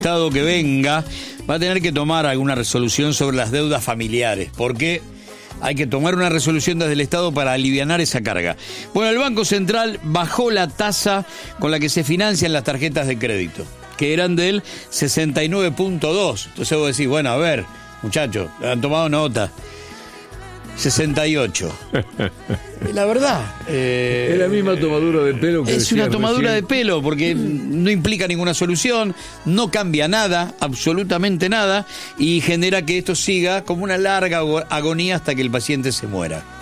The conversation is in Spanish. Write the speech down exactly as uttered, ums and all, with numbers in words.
Estado que venga va a tener que tomar alguna resolución sobre las deudas familiares, porque hay que tomar una resolución desde el Estado para alivianar esa carga. Bueno, el Banco Central bajó la tasa con la que se financian las tarjetas de crédito, que eran del sesenta y nueve punto dos. Entonces vos decís, bueno, a ver, muchachos, han tomado nota. sesenta y ocho. La verdad. Eh, es la misma tomadura de pelo que Es una tomadura recién. de pelo porque no implica ninguna solución, no cambia nada, absolutamente nada, y genera que esto siga como una larga agonía hasta que el paciente se muera.